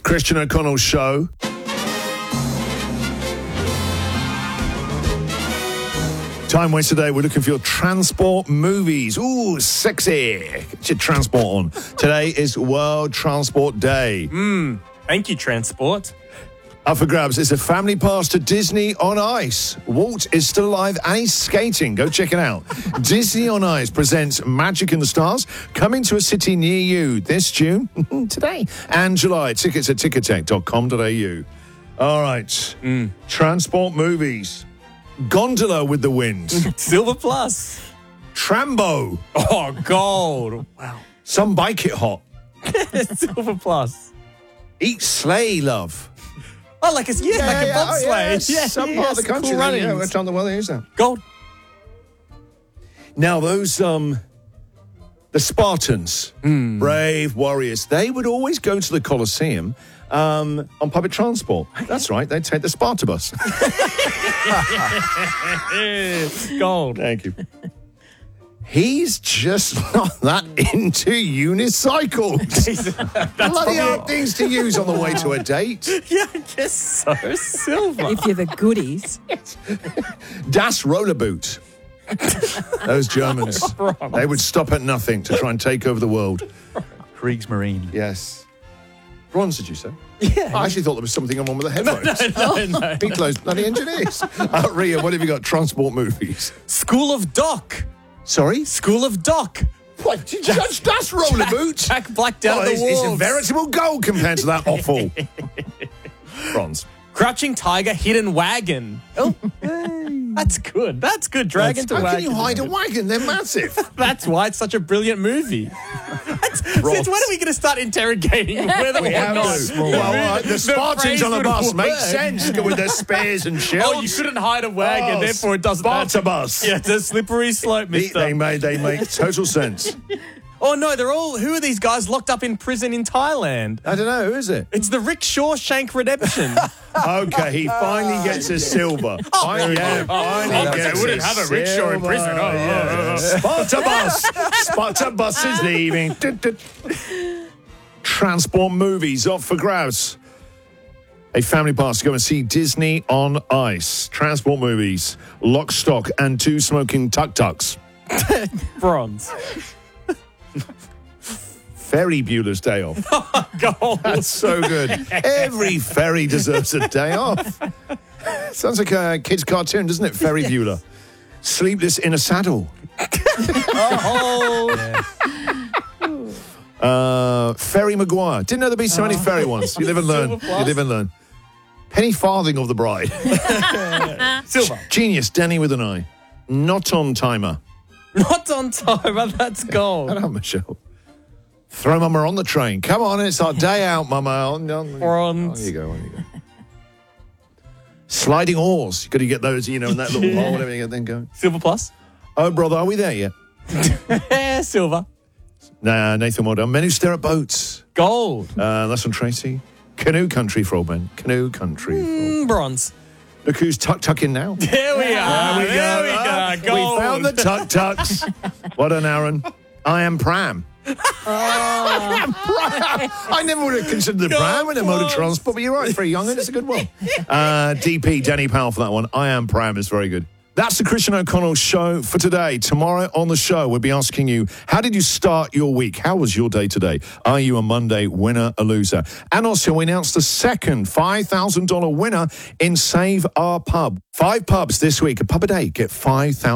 Christian O'Connell Show. Time waste today, we're looking for your transport movies. Ooh, sexy. Get your transport on. Today is World Transport Day. Thank you, Transport. Up for grabs, it's a family pass to Disney on Ice. Walt is still alive and he's skating. Go check it out. Disney on Ice presents Magic in the Stars, coming to a city near you this June, today, and July. Tickets at ticketek.com.au. All right. Transport movies. Gondola with the Wind. Silver Plus. Trambo. Oh, gold. Wow. Some Bike It Hot. Silver Plus. Eat Sleigh, love. Oh, like a bobsleigh. Yeah, some part of the country. Cool runnings. Which on the world is that? Gold. Now, those, the Spartans, brave warriors, they would always go to the Colosseum on public transport. That's right, they'd take the Sparta bus. Gold. Thank you. He's just not that into unicycles. Bloody hard things to use on the way to a date. Yeah, I guess so. Silver. If you're the goodies. Das Roller Boot. Those Germans, they would stop at nothing to try and take over the world. Kriegsmarine. Yes. Bronze, did you say? Yeah. I actually thought there was something wrong with the headphones. No. Beat those bloody engineers. Ria, what have you got? Transport movies. School of Doc. Sorry? School of Doc. What? Judge Das Roller Boot? Jack Black down the it's walls. a veritable goal compared to that offal. Bronze. Crouching Tiger, Hidden Wagon. Oh, that's good. That's good. Dragon to How wagon. can you hide a wagon? They're massive. That's why it's such a brilliant movie. Since when are we going to start interrogating whether or not Well, the Spartans on the bus make makes sense with their spears and shields. Oh, you couldn't hide a wagon, therefore it doesn't. Sparta bus. Yeah, it's a slippery slope, mister. They make total sense. Oh, no, who are these guys locked up in prison in Thailand? I don't know, who is it? It's the Rick Shawshank Redemption. Okay, he finally gets a silver. Finally They wouldn't have a rickshaw in prison. Sparta bus. Sparta bus is leaving. Transport movies off for grabs. A family pass to go and see Disney on Ice. Transport movies. Lock, Stock, and Two Smoking Tuk-Tuks. Bronze. Ferry Bueller's Day Off. Gold. That's so good. Every ferry deserves a day off. Sounds like a kid's cartoon, doesn't it? Ferry Bueller. Sleepless in a Saddle. Ferry Maguire. Didn't know there'd be so many ferry ones. You live and learn. You live and learn. Penny Farthing of the Bride. Silver. Genius, Danny with an eye. Not on Timer. Not on time, but that's gold. Hello, Michelle. Throw Mama on the train. Come on, it's our day out, Mama. Bronze. On you go. Sliding oars. You've got to get those, in that little hole and everything, and then go. Silver Plus. Oh, brother, are we there yet? Silver. Nah, Nathan Wardell. Men Who Stare at Boats. Gold. That's from Tracy. Canoe Country for old men. Canoe Country for old. Bronze. Look who's tuck-tucking now. There we are. There we go. Gold. We found the tuck-tucks. What an Aaron. I am Pram. I never would have considered the pram in a mode of transport, but you're right, for a young one, it's a good one. DP, Danny Powell for that one. I am Pram is very good. That's the Christian O'Connell Show for today. Tomorrow on the show, we'll be asking you, how did you start your week? How was your day today? Are you a Monday winner, a loser? And also, we announced the second $5,000 winner in Save Our Pub. 5 pubs this week, a pub a day, get $5,000.